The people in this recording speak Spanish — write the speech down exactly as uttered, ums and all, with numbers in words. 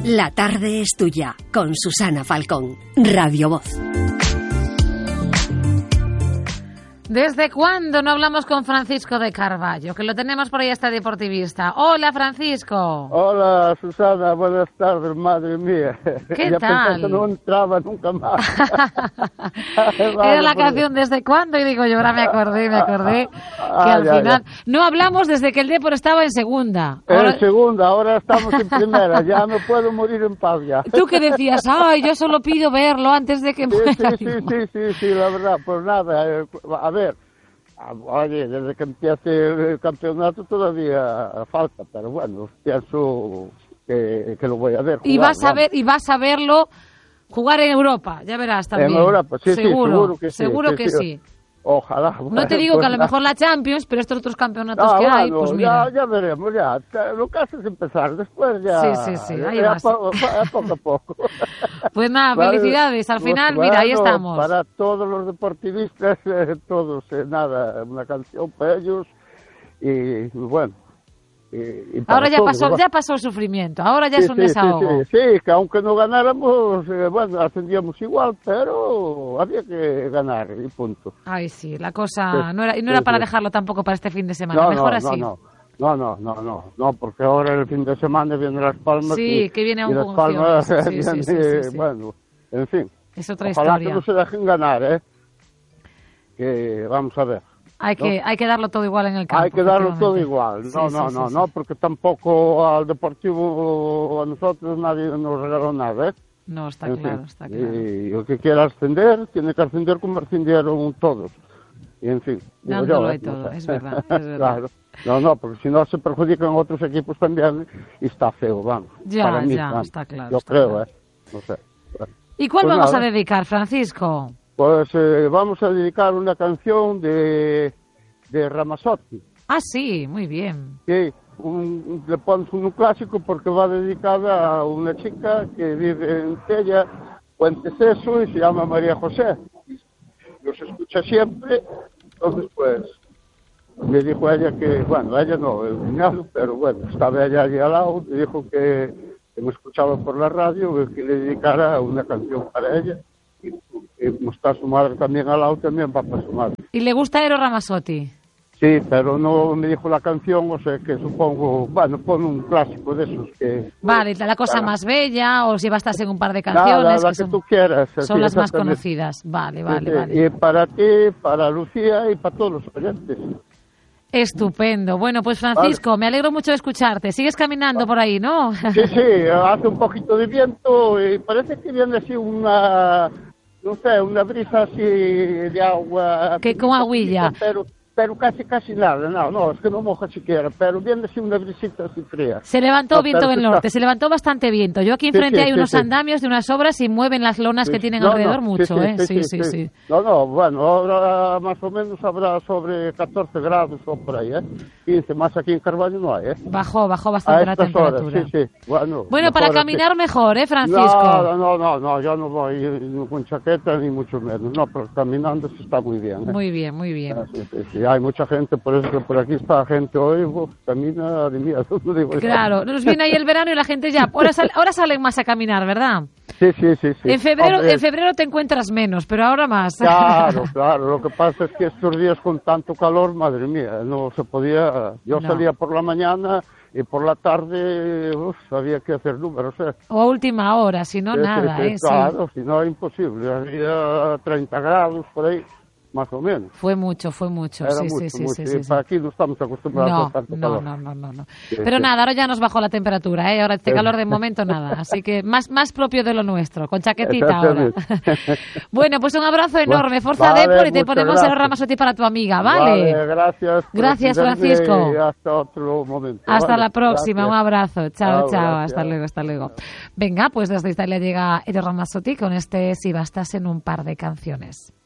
La tarde es tuya, con Susana Falcón, Radio Voz. ¿Desde cuándo no hablamos con Francisco de Carballo? Que lo tenemos por ahí, este deportivista. Hola, Francisco. Hola, Susana, buenas tardes, madre mía. ¿Qué ya tal? Pensé que no entraba nunca más. Era la canción ¿Desde cuándo? Y digo yo, ahora me acordé, me acordé que ah, al ya, final... Ya. No hablamos desde que el Depor estaba en segunda. Ahora... En segunda, ahora estamos en primera. Ya me puedo morir en paz ya. ¿Tú qué decías? Ay, yo solo pido verlo antes de que sí, muera. Sí, sí, sí, sí, sí, la verdad. Pues nada, eh, a ver... Oye, desde que empiece el campeonato todavía falta, pero bueno, pienso que, que lo voy a ver. Jugar, y vas a ver, vamos. y vas a verlo jugar en Europa, ya verás también. En Europa, sí, seguro, sí, seguro que sí. Seguro sí, que sí. sí. Ojalá. No bueno, te digo pues que a lo nada. mejor la Champions, pero estos otros campeonatos no, que bueno, hay, pues mira. Ya, ya veremos, ya. Lo que hace es empezar, después ya. Sí, sí, sí, ahí ya vas. Po, a poco a poco. Pues nada, Vale, felicidades. Al final, bueno, mira, ahí estamos. Para todos los deportivistas, eh, todos, eh, nada, una canción para ellos y bueno. Y, y ahora ya todos, pasó, ¿no? ya pasó el sufrimiento, ahora ya sí, es un sí, desahogo. Sí, sí, sí, que aunque no ganáramos, eh, bueno, ascendíamos igual, pero había que ganar y punto. Ay, sí, la cosa Sí, no era, y no era sí, para sí. dejarlo tampoco para este fin de semana, No, mejor no, así. no, no, no, no, no, no, no, porque ahora el fin de semana viene Las Palmas. Sí, y, que viene y a Las Palmas sí, sí, viene, sí, sí, sí. bueno, en fin. Es otra Ojalá historia. que no se dejen ganar, ¿eh? Que vamos a ver. Hay que, ¿no? hay que darlo todo igual en el campo. Hay que darlo todo igual. No, Sí, no, sí, no, sí, no, sí. porque tampoco al Deportivo, a nosotros nadie nos regaló nada, ¿eh? No, está En claro, fin, está claro. Y el que quiera ascender, tiene que ascender como ascendieron todos. Y en fin. digo Dándolo yo, y ¿eh? todo, No sé. es verdad, es verdad. Claro. No, no, porque si no se perjudican otros equipos también y está feo, vamos. Ya, para mí, ya, vamos. está claro, Yo está creo, claro. ¿eh? No sé. Bueno. ¿Y cuál Pues vamos nada. a dedicar, Francisco? Pues eh, vamos a dedicar una canción de, de Ramazzotti. Ah, sí, muy bien. Sí, un, le pones un clásico porque va dedicada a una chica que vive en Tella, Puente Seso, y se llama María José. Los escucha siempre, entonces pues me dijo ella que, bueno, ella no, el cuñado, pero bueno, estaba ella allí al lado, me dijo que, que me escuchaba por la radio, que le dedicara una canción para ella. Y, y como está su madre también al lado, también va para su madre. ¿Y le gusta Eros Ramazzotti? Sí, pero no me dijo la canción, o sea que supongo, bueno, pon un clásico de esos que... Vale, la cosa Claro. más bella, o si bastas en un par de Nada, canciones. la que que son, tú quieras. son sí, las más exactamente. conocidas. Vale, vale, Sí, sí. vale. Y para ti, para Lucía y para todos los oyentes. Estupendo. Bueno, pues Francisco, Vale. me alegro mucho de escucharte. Sigues caminando por ahí, ¿no? Sí, sí, hace un poquito de viento y parece que viene así una, no sé, una brisa así de agua. Que con agüilla. Pero, pero casi, casi nada, no, no, es que no moja siquiera, pero viene así una brisita así fría. Se levantó No, viento pero del está- norte, se levantó bastante viento. Yo aquí Sí, enfrente sí, hay sí, unos sí. andamios de unas obras y mueven las lonas que Sí, tienen no, alrededor no, mucho, sí, ¿eh? Sí, sí, sí. No, no, bueno, ahora más o menos habrá sobre catorce grados o por ahí, ¿eh? quince, más aquí en Carvalho no hay, ¿eh? Bajó, bajó A bastante la estas horas, temperatura. sí, sí. Bueno, Bueno, para mejor así. caminar mejor, ¿eh, Francisco? No, no, no, no, yo no voy ni con chaqueta ni mucho menos, no, pero caminando se está muy bien, ¿eh? Muy bien, muy bien. Ah, sí, sí, sí, hay mucha gente, por eso que por aquí está gente hoy, uf, camina de miedo, no digo yo. Claro, nos viene ahí el verano y la gente ya... Ahora, sal- ahora salen más a caminar, ¿verdad? Sí, sí, sí, sí. En febrero, Hombre, en febrero te encuentras menos, pero ahora más. Claro, claro, lo que pasa es que estos días con tanto calor, madre mía, no se podía, yo No. salía por la mañana y por la tarde, uf, había que hacer números, ¿eh? O a última hora, si no, Sí, sí, nada, sí, ¿eh? Sí. Claro, si no, imposible, había treinta grados por ahí, más o menos. Fue mucho, fue mucho. Era sí, mucho, sí, sí, mucho, sí, y sí, sí. para aquí no estamos acostumbrados No, a tanto no, calor. no, no, no, no. Sí, Pero sí. nada, ahora ya nos bajó la temperatura, ¿eh? Ahora este Sí. calor de momento nada. Así que más, más propio de lo nuestro, con chaquetita ahora. Exactamente. Bueno, pues un abrazo enorme. Forza Vale, Depor y te muchas ponemos gracias. el Ramazzotti para tu amiga, ¿vale? Gracias. por Gracias, atenderme Francisco. y hasta otro momento. Hasta ¿vale? la próxima, Gracias. un abrazo. Chao, Chao, chao, gracias. hasta luego, hasta luego. Venga, pues desde Italia llega Eros Ramazzotti con este Si bastas en un par de canciones.